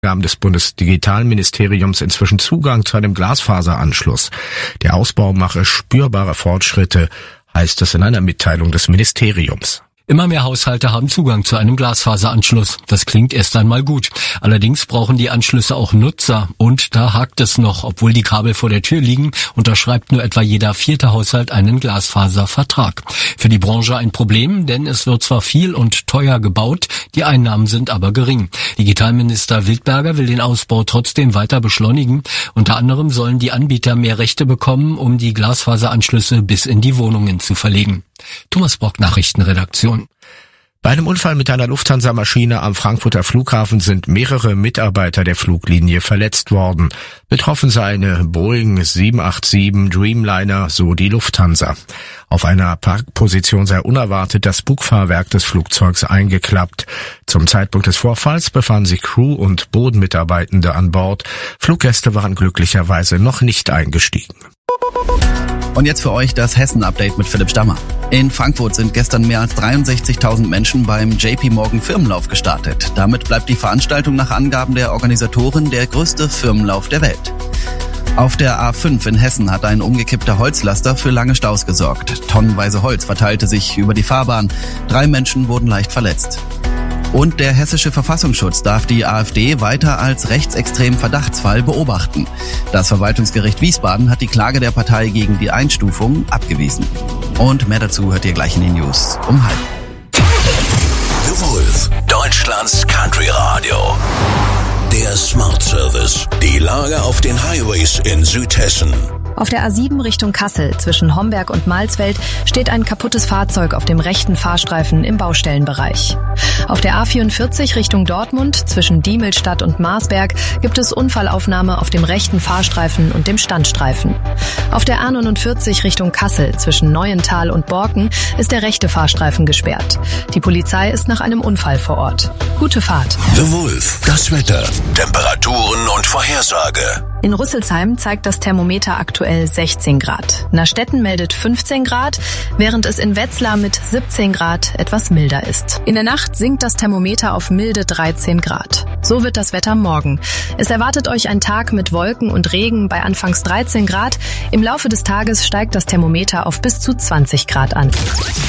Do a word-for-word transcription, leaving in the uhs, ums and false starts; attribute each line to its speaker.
Speaker 1: Angaben des Bundesdigitalministeriums inzwischen Zugang zu einem Glasfaseranschluss. Der Ausbau mache spürbare Fortschritte, heißt es in einer Mitteilung des Ministeriums.
Speaker 2: Immer mehr Haushalte haben Zugang zu einem Glasfaseranschluss. Das klingt erst einmal gut. Allerdings brauchen die Anschlüsse auch Nutzer. Und da hakt es noch. Obwohl die Kabel vor der Tür liegen, unterschreibt nur etwa jeder vierte Haushalt einen Glasfaservertrag. Für die Branche ein Problem, denn es wird zwar viel und teuer gebaut, die Einnahmen sind aber gering. Digitalminister Wildberger will den Ausbau trotzdem weiter beschleunigen. Unter anderem sollen die Anbieter mehr Rechte bekommen, um die Glasfaseranschlüsse bis in die Wohnungen zu verlegen. Thomas Brock, Nachrichtenredaktion.
Speaker 1: Bei einem Unfall mit einer Lufthansa-Maschine am Frankfurter Flughafen sind mehrere Mitarbeiter der Fluglinie verletzt worden. Betroffen sei eine Boeing sieben acht sieben Dreamliner, so die Lufthansa. Auf einer Parkposition sei unerwartet das Bugfahrwerk des Flugzeugs eingeklappt. Zum Zeitpunkt des Vorfalls befanden sich Crew und Bodenmitarbeitende an Bord. Fluggäste waren glücklicherweise noch nicht eingestiegen.
Speaker 3: Und jetzt für euch das Hessen-Update mit Philipp Stammer. In Frankfurt sind gestern mehr als dreiundsechzigtausend Menschen beim J P Morgan Firmenlauf gestartet. Damit bleibt die Veranstaltung nach Angaben der Organisatoren der größte Firmenlauf der Welt. Auf der A fünf in Hessen hat ein umgekippter Holzlaster für lange Staus gesorgt. Tonnenweise Holz verteilte sich über die Fahrbahn. Drei Menschen wurden leicht verletzt. Und der hessische Verfassungsschutz darf die AfD weiter als rechtsextremen Verdachtsfall beobachten. Das Verwaltungsgericht Wiesbaden hat die Klage der Partei gegen die Einstufung abgewiesen. Und mehr dazu hört ihr gleich in den News um halb.
Speaker 4: The Wolf, Deutschlands Country Radio. Der Smart Service. Die Lage auf den Highways in Südhessen.
Speaker 5: Auf der A sieben Richtung Kassel zwischen Homberg und Malsfeld steht ein kaputtes Fahrzeug auf dem rechten Fahrstreifen im Baustellenbereich. Auf der A vierundvierzig Richtung Dortmund zwischen Diemelstadt und Marsberg gibt es Unfallaufnahme auf dem rechten Fahrstreifen und dem Standstreifen. Auf der A neunundvierzig Richtung Kassel zwischen Neuental und Borken ist der rechte Fahrstreifen gesperrt. Die Polizei ist nach einem Unfall vor Ort. Gute Fahrt.
Speaker 4: The Wolf, das Wetter, Temperaturen und Vorhersage.
Speaker 5: In Rüsselsheim zeigt das Thermometer aktuell sechzehn Grad. Nastetten meldet fünfzehn Grad, während es in Wetzlar mit siebzehn Grad etwas milder ist. In der Nacht sinkt das Thermometer auf milde dreizehn Grad. So wird das Wetter morgen. Es erwartet euch ein Tag mit Wolken und Regen bei anfangs dreizehn Grad. Im Laufe des Tages steigt das Thermometer auf bis zu zwanzig Grad an.